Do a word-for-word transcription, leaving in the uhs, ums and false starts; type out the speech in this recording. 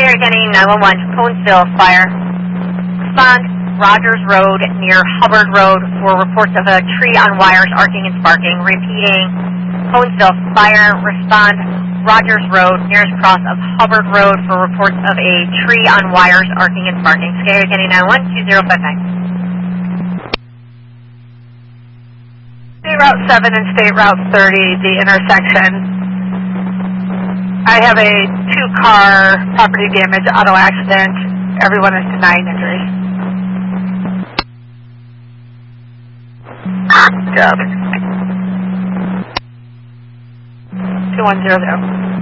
Sierra County nine one one, Conesville Fire. Respond Rogers Road near Hubbard Road for reports of a tree on wires arcing and sparking. Repeating, Conesville Fire. Respond Rogers Road nearest cross of Hubbard Road for reports of a tree on wires arcing and sparking. Sierra County nine one one, two zero five nine. State Route seven and State Route thirty, the intersection. I have a two-car property damage auto accident. Everyone is denying injury. Good job. two one zero zero.